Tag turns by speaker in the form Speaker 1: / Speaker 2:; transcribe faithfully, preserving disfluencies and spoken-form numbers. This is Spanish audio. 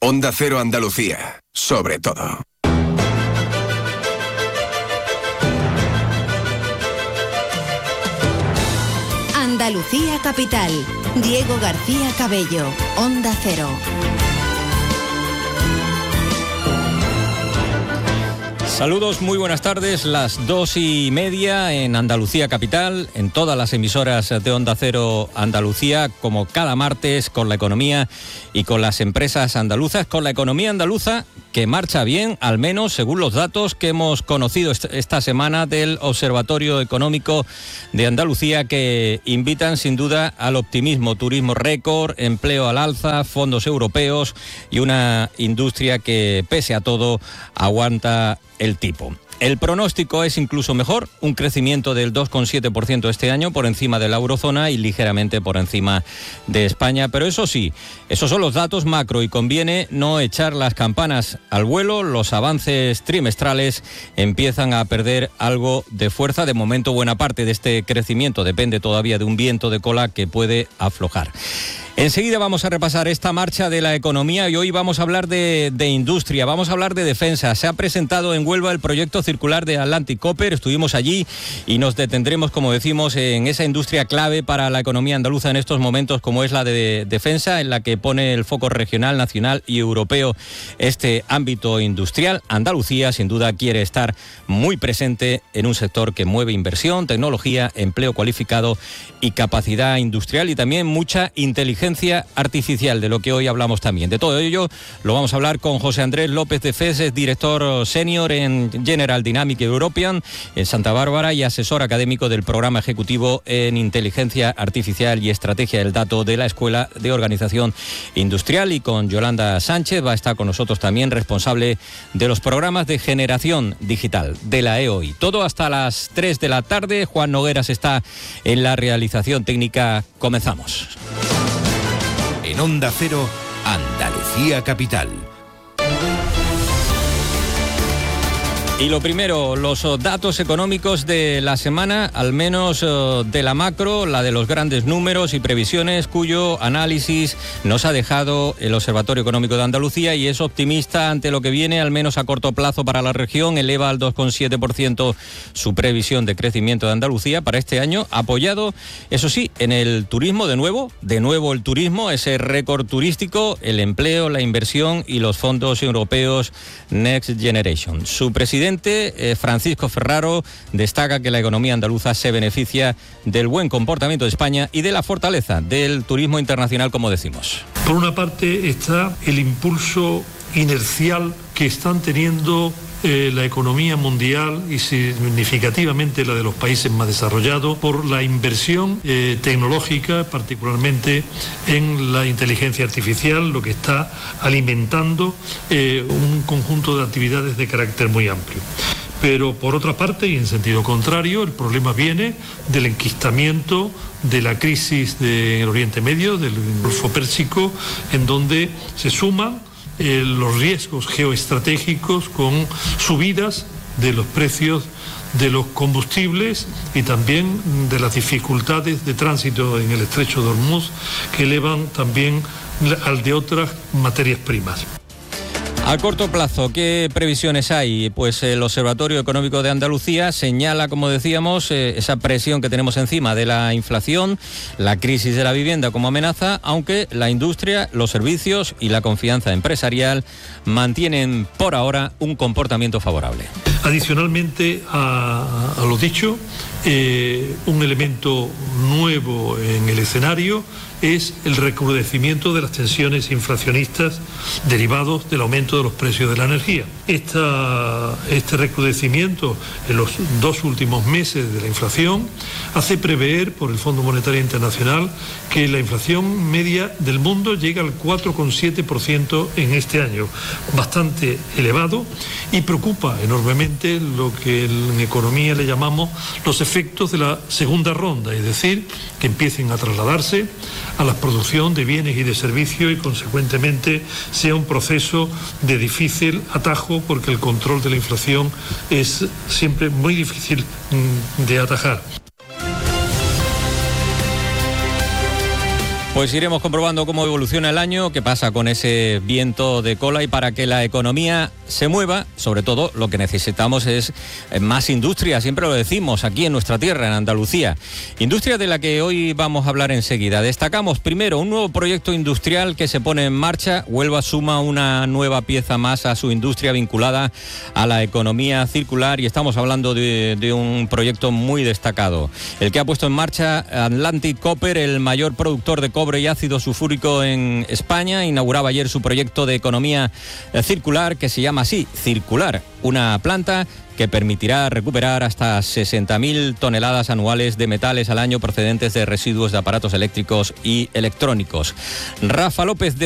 Speaker 1: Onda Cero Andalucía, sobre todo.
Speaker 2: Andalucía Capital. Diego García Cabello, Onda Cero.
Speaker 3: Saludos, muy buenas tardes, las dos y media en Andalucía Capital, en todas las emisoras de Onda Cero Andalucía, como cada martes, con la economía y con las empresas andaluzas, con la economía andaluza que marcha bien, al menos según los datos que hemos conocido esta semana del Observatorio Económico de Andalucía, que invitan sin duda al optimismo. Turismo récord, empleo al alza, fondos europeos y una industria que, pese a todo, aguanta el tipo. El pronóstico es incluso mejor, un crecimiento del dos coma siete por ciento este año por encima de la eurozona y ligeramente por encima de España. Pero eso sí, esos son los datos macro y conviene no echar las campanas al vuelo. Los avances trimestrales empiezan a perder algo de fuerza. De momento, buena parte de este crecimiento depende todavía de un viento de cola que puede aflojar. Enseguida vamos a repasar esta marcha de la economía y hoy vamos a hablar de, de industria, vamos a hablar de defensa. Se ha presentado en Huelva el proyecto circular de Atlantic Copper, estuvimos allí y nos detendremos, como decimos, en esa industria clave para la economía andaluza en estos momentos, como es la de defensa, en la que pone el foco regional, nacional y europeo este ámbito industrial. Andalucía, sin duda, quiere estar muy presente en un sector que mueve inversión, tecnología, empleo cualificado y capacidad industrial y también mucha inteligencia artificial, de lo que hoy hablamos también. De todo ello lo vamos a hablar con José Andrés López de Fez, es director senior en General Dynamics European en Santa Bárbara y asesor académico del programa ejecutivo en inteligencia artificial y estrategia del dato de la Escuela de Organización Industrial, y con Yolanda Sánchez va a estar con nosotros también, responsable de los programas de generación digital de la E O I. Todo hasta las tres de la tarde. Juan Nogueras está en la realización técnica. Comenzamos.
Speaker 4: En Onda Cero, Andalucía Capital.
Speaker 3: Y lo primero, los datos económicos de la semana, al menos de la macro, la de los grandes números y previsiones, cuyo análisis nos ha dejado el Observatorio Económico de Andalucía y es optimista ante lo que viene, al menos a corto plazo para la región. Eleva al dos coma siete por ciento su previsión de crecimiento de Andalucía para este año, apoyado, eso sí, en el turismo de nuevo, de nuevo el turismo, ese récord turístico, el empleo, la inversión y los fondos europeos Next Generation. Su presidente Francisco Ferraro destaca que la economía andaluza se beneficia del buen comportamiento de España y de la fortaleza del turismo internacional, como decimos.
Speaker 5: Por una parte está el impulso inercial que están teniendo eh, la economía mundial y significativamente la de los países más desarrollados por la inversión eh, tecnológica, particularmente en la inteligencia artificial, lo que está alimentando eh, un conjunto de actividades de carácter muy amplio. Pero por otra parte, y en sentido contrario, el problema viene del enquistamiento de la crisis del Oriente Medio, del Golfo Pérsico, en donde se suman Eh, los riesgos geoestratégicos con subidas de los precios de los combustibles y también de las dificultades de tránsito en el estrecho de Hormuz, que elevan también al de otras materias primas.
Speaker 3: A corto plazo, ¿qué previsiones hay? Pues el Observatorio Económico de Andalucía señala, como decíamos, eh, esa presión que tenemos encima de la inflación, la crisis de la vivienda como amenaza, aunque la industria, los servicios y la confianza empresarial mantienen por ahora un comportamiento favorable.
Speaker 5: Adicionalmente a, a lo dicho, eh, un elemento nuevo en el escenario es el recrudecimiento de las tensiones inflacionistas derivados del aumento de los precios de la energía. Esta, este recrudecimiento en los dos últimos meses de la inflación hace prever por el Fondo Monetario Internacional que la inflación media del mundo llega al cuatro coma siete por ciento en este año, bastante elevado, y preocupa enormemente lo que en economía le llamamos los efectos de la segunda ronda, es decir, que empiecen a trasladarse a la producción de bienes y de servicios y consecuentemente sea un proceso de difícil atajo, porque el control de la inflación es siempre muy difícil de atajar.
Speaker 3: Pues iremos comprobando cómo evoluciona el año, qué pasa con ese viento de cola, y para que la economía se mueva, sobre todo lo que necesitamos es más industria, siempre lo decimos aquí en nuestra tierra, en Andalucía. Industria de la que hoy vamos a hablar enseguida. Destacamos primero un nuevo proyecto industrial que se pone en marcha. Huelva suma una nueva pieza más a su industria vinculada a la economía circular, y estamos hablando de, de un proyecto muy destacado, el que ha puesto en marcha Atlantic Copper, el mayor productor de cobre y ácido sulfúrico en España. Inauguraba ayer su proyecto de economía circular, que se llama así, Circular, una planta que permitirá recuperar hasta sesenta mil toneladas anuales de metales al año procedentes de residuos de aparatos eléctricos y electrónicos. Rafa López de